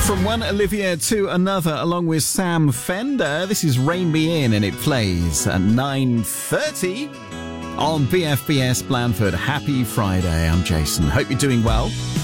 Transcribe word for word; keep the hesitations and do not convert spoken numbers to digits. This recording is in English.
From one Olivia to another, along with Sam Fender, this is Rain Me In, and it plays at nine thirty on B F B S Blandford. Happy Friday, I'm Jason. Hope you're doing well.